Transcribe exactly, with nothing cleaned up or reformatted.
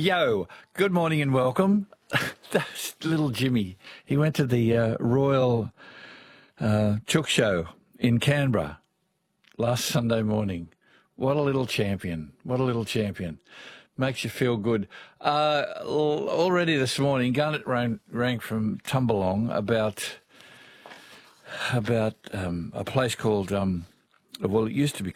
Yo, good morning and welcome. That's little Jimmy. He went to the uh, Royal uh, Chook Show in Canberra last Sunday morning. What a little champion. What a little champion. Makes you feel good. Uh, already this morning, Garnet rang, rang from Tumbalong about, about um, a place called, um, well, it used to be